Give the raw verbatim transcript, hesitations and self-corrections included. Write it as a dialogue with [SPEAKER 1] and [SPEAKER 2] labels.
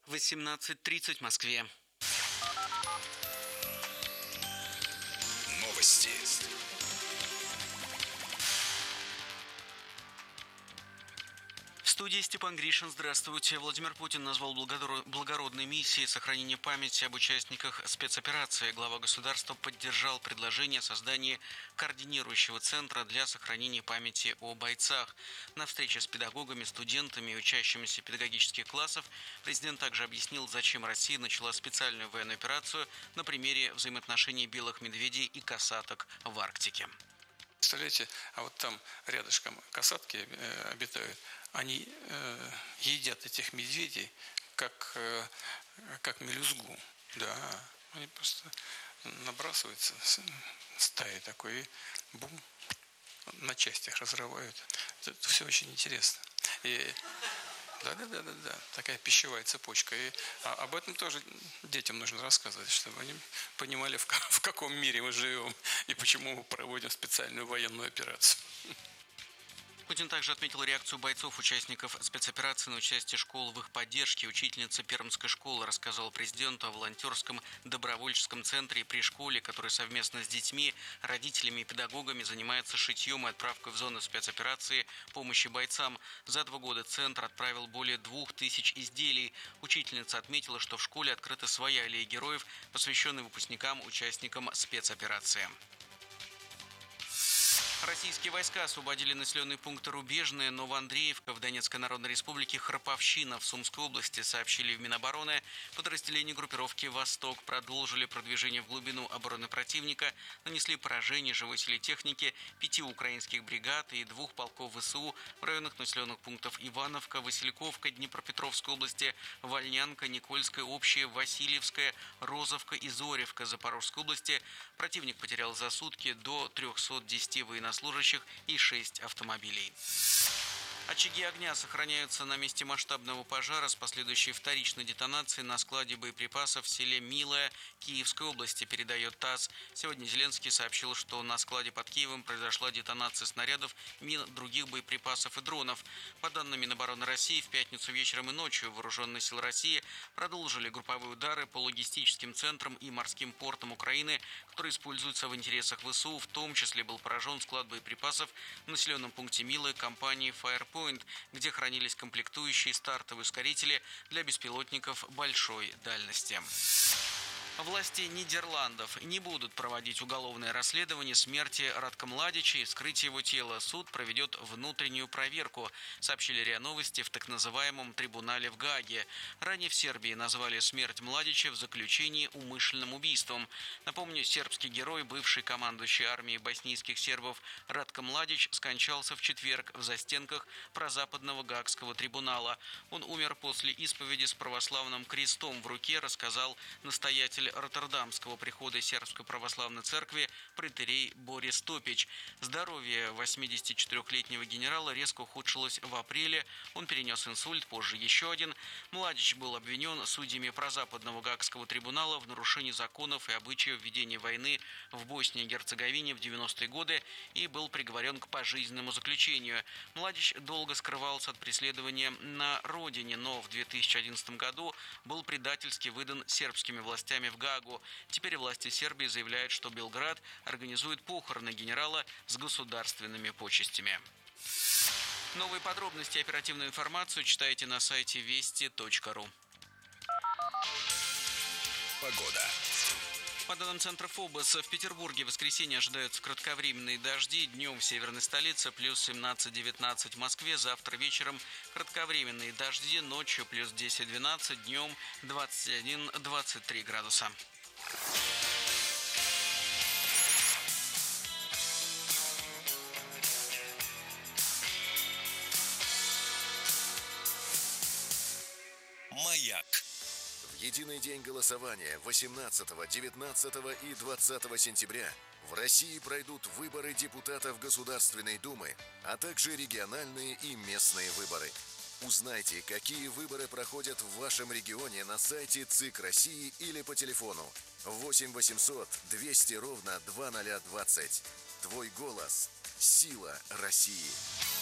[SPEAKER 1] восемнадцать тридцать в Москве.
[SPEAKER 2] Новости.
[SPEAKER 1] В студии Степан Гришин. Здравствуйте. Владимир Путин назвал благородной миссией сохранение памяти об участниках спецоперации. Глава государства поддержал предложение о создании координирующего центра для сохранения памяти о бойцах. На встрече с педагогами, студентами и учащимися педагогических классов президент также объяснил, зачем Россия начала специальную военную операцию на примере взаимоотношений белых медведей и косаток в Арктике.
[SPEAKER 3] Представляете, а вот там рядышком касатки э, обитают, они э, едят этих медведей как, э, как мелюзгу. Да, они просто набрасываются стаей такой, и бум, на частях разрывают. Это все очень интересно. И Да, да, да, да, да. Такая пищевая цепочка. И а, об этом тоже детям нужно рассказывать, чтобы они понимали, в, в каком мире мы живем и почему мы проводим специальную военную операцию.
[SPEAKER 1] Путин также отметил реакцию бойцов, участников спецоперации на участие школ в их поддержке. Учительница Пермской школы рассказала президенту о волонтерском добровольческом центре при школе, который совместно с детьми, родителями и педагогами занимается шитьем и отправкой в зону спецоперации помощи бойцам. За два года центр отправил более двух тысяч изделий. Учительница отметила, что в школе открыта своя аллея героев, посвященная выпускникам, участникам спецоперации. Российские войска освободили населенные пункты Рубежное, Новоандреевка в Донецкой Народной Республике, Храповщина в Сумской области, сообщили в Минобороны. Подразделения группировки «Восток» продолжили продвижение в глубину обороны противника, нанесли поражение живой силе техники пяти украинских бригад и двух полков ВСУ в районах населенных пунктов Ивановка, Васильковка, Днепропетровской области, Вольнянка, Никольская, Общая, Васильевская, Розовка и Зоревка Запорожской области. Противник потерял за сутки до трёхсот десяти военнослужащих и шесть автомобилей. Очаги огня сохраняются на месте масштабного пожара с последующей вторичной детонацией на складе боеприпасов в селе Милое Киевской области, передает ТАСС. Сегодня Зеленский сообщил, что на складе под Киевом произошла детонация снарядов, мин, других боеприпасов и дронов. По данным Минобороны России, в пятницу вечером и ночью вооруженные силы России продолжили групповые удары по логистическим центрам и морским портам Украины, которые используются в интересах ВСУ. В том числе был поражен склад боеприпасов в населенном пункте Милое компании Firepoint, где хранились комплектующие стартовые ускорители для беспилотников большой дальности. Власти Нидерландов не будут проводить уголовное расследование смерти Радка Младича и вскрытия его тела. Суд проведет внутреннюю проверку, сообщили РИА Новости в так называемом трибунале в Гааге. Ранее в Сербии назвали смерть Младича в заключении умышленным убийством. Напомню, сербский герой, бывший командующий армией боснийских сербов Радко Младич, скончался в четверг в застенках прозападного Гаагского трибунала. Он умер после исповеди с православным крестом в руке, рассказал настоятель Роттердамского прихода Сербской православной церкви протоиерей Борис Топич. Здоровье восьмидесятичетырёхлетнего генерала резко ухудшилось в апреле. Он перенес инсульт, позже еще один. Младич был обвинен судьями прозападного Гаагского трибунала в нарушении законов и обычаев ведения войны в Боснии и Герцеговине в девяностые годы и был приговорен к пожизненному заключению. Младич долго скрывался от преследования на родине, но в две тысячи одиннадцатом году был предательски выдан сербскими властями в Гаагу. Теперь власти Сербии заявляют, что Белград организует похороны генерала с государственными почестями. Новые подробности и оперативную информацию читайте на сайте вести точка ру.
[SPEAKER 2] Погода.
[SPEAKER 1] По данным Центра ФОБОС, в Петербурге в воскресенье ожидаются кратковременные дожди. Днем в северной столице плюс семнадцать-девятнадцать, в Москве завтра вечером кратковременные дожди, ночью плюс десять-двенадцать, днем двадцать один-двадцать три градуса.
[SPEAKER 2] Маяк.
[SPEAKER 4] В единый день голосования восемнадцатого, девятнадцатого и двадцатого сентября в России пройдут выборы депутатов Государственной Думы, а также региональные и местные выборы. Узнайте, какие выборы проходят в вашем регионе на сайте ЦИК России или по телефону восемь восемьсот двести ровно двадцать ноль двадцать. Твой голос – сила России.